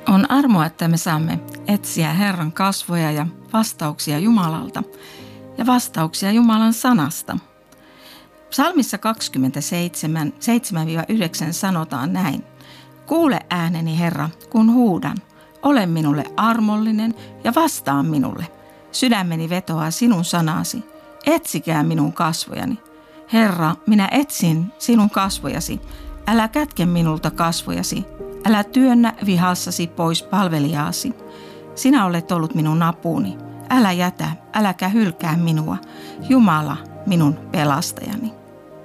On armoa, että me saamme etsiä Herran kasvoja ja vastauksia Jumalalta ja vastauksia Jumalan sanasta. Psalmissa 27, 7-9 sanotaan näin. Kuule ääneni, Herra, kun huudan. Ole minulle armollinen ja vastaa minulle. Sydämeni vetoaa sinun sanasi. Etsikää minun kasvojani. Herra, minä etsin sinun kasvojasi. Älä kätke minulta kasvojasi. Älä työnnä vihassasi pois palvelijaasi. Sinä olet ollut minun apuuni. Älä jätä, äläkä hylkää minua. Jumala, minun pelastajani.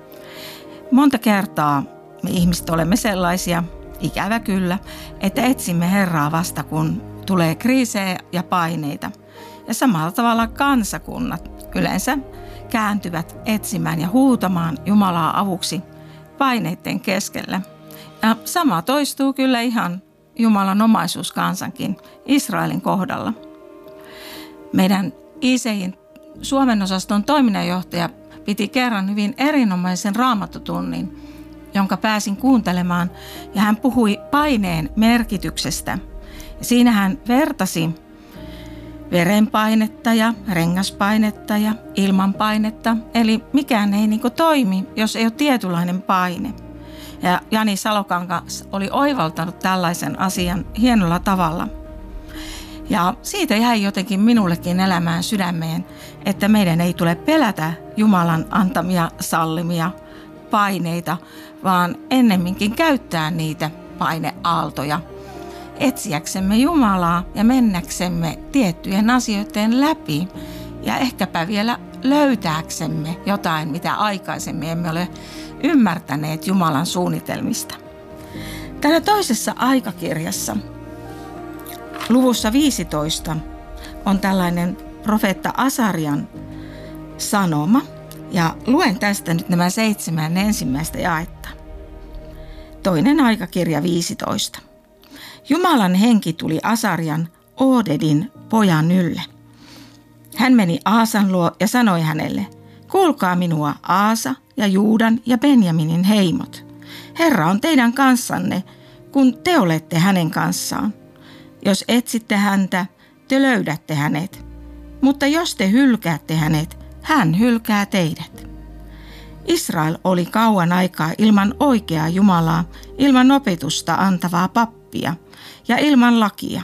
Monta kertaa me ihmiset olemme sellaisia, ikävä kyllä, että etsimme Herraa vasta kun tulee kriisejä ja paineita. Ja samalla tavalla kansakunnat yleensä kääntyvät etsimään ja huutamaan Jumalaa avuksi paineiden keskellä. Ja sama toistuu kyllä ihan Jumalan omaisuuskansankin Israelin kohdalla. Meidän ICI:n Suomen osaston toiminnanjohtaja piti kerran hyvin erinomaisen raamattotunnin, jonka pääsin kuuntelemaan, ja hän puhui paineen merkityksestä. Ja siinä hän vertasi verenpainetta ja rengaspainetta ja ilmanpainetta, eli mikään ei toimi, jos ei ole tietynlainen paine. Ja Jani Salokangas oli oivaltanut tällaisen asian hienolla tavalla. Ja siitä jäi jotenkin minullekin elämään sydämeen, että meidän ei tule pelätä Jumalan antamia sallimia paineita, vaan ennemminkin käyttää niitä paineaaltoja etsiäksemme Jumalaa ja mennäksemme tiettyjen asioiden läpi ja ehkäpä vielä löytääksemme jotain, mitä aikaisemmin emme ole ymmärtäneet Jumalan suunnitelmista. Täällä toisessa aikakirjassa, luvussa 15, on tällainen profeetta Asarian sanoma, ja luen tästä nyt nämä 7 ensimmäistä jaetta. Toinen aikakirja 15. Jumalan henki tuli Asarian, Oodedin pojan ylle. Hän meni Aasan luo ja sanoi hänelle, kuulkaa minua Aasa ja Juudan ja Benjaminin heimot. Herra on teidän kanssanne, kun te olette hänen kanssaan. Jos etsitte häntä, te löydätte hänet. Mutta jos te hylkäätte hänet, hän hylkää teidät. Israel oli kauan aikaa ilman oikeaa Jumalaa, ilman opetusta antavaa pappia ja ilman lakia.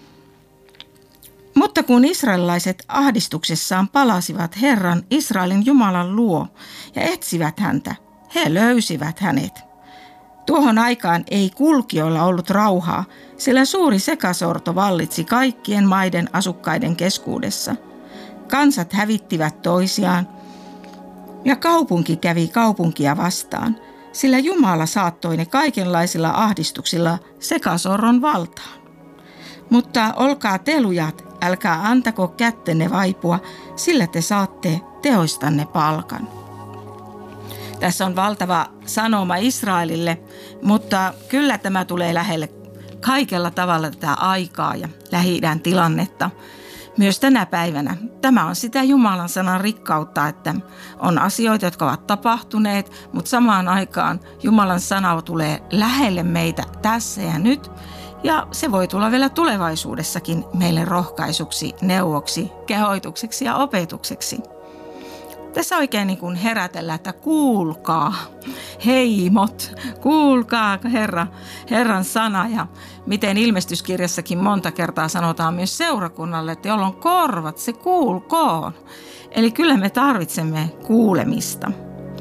Mutta kun israelilaiset ahdistuksessaan palasivat Herran Israelin Jumalan luo ja etsivät häntä, he löysivät hänet. Tuohon aikaan ei kulkijoilla ollut rauhaa, sillä suuri sekasorto vallitsi kaikkien maiden asukkaiden keskuudessa. Kansat hävittivät toisiaan ja kaupunki kävi kaupunkia vastaan, sillä Jumala saattoi ne kaikenlaisilla ahdistuksilla sekasorron valtaan. Mutta olkaa te lujat, älkää antako kättenne vaipua, sillä te saatte teoistanne palkan. Tässä on valtava sanoma Israelille, mutta kyllä tämä tulee lähelle kaikella tavalla tätä aikaa ja Lähi-idän tilannetta. Myös tänä päivänä tämä on sitä Jumalan sanan rikkautta, että on asioita, jotka ovat tapahtuneet, mutta samaan aikaan Jumalan sana tulee lähelle meitä tässä ja nyt. Ja se voi tulla vielä tulevaisuudessakin meille rohkaisuksi, neuvoksi, kehoitukseksi ja opetukseksi. Tässä oikein niin kuin herätellään, että kuulkaa heimot, kuulkaa Herran sana, ja miten ilmestyskirjassakin monta kertaa sanotaan myös seurakunnalle, että jolla on korvat, se kuulkoon. Eli kyllä me tarvitsemme kuulemista.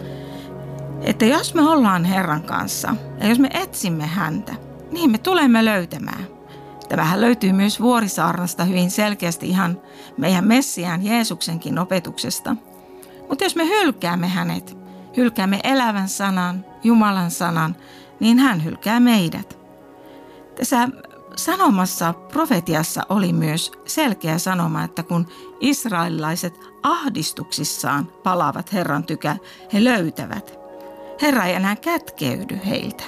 Että jos me ollaan Herran kanssa ja jos me etsimme häntä, niin me tulemme löytämään. Tämähän löytyy myös Vuorisaarnasta hyvin selkeästi ihan meidän Messiaan Jeesuksenkin opetuksesta. Mutta jos me hylkäämme hänet, hylkäämme elävän sanan, Jumalan sanan, niin hän hylkää meidät. Tässä sanomassa, profetiassa oli myös selkeä sanoma, että kun israelilaiset ahdistuksissaan palaavat Herran tykö, he löytävät. Herra ei enää kätkeydy heiltä.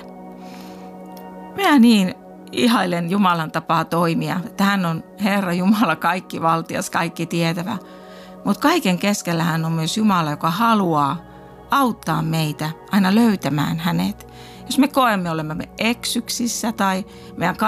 Minä niin ihailen Jumalan tapaa toimia, että hän on Herra Jumala, kaikki valtias, kaikki tietävä. Mutta kaiken keskellä hän on myös Jumala, joka haluaa auttaa meitä aina löytämään hänet. Jos me koemme olemme eksyksissä tai meidän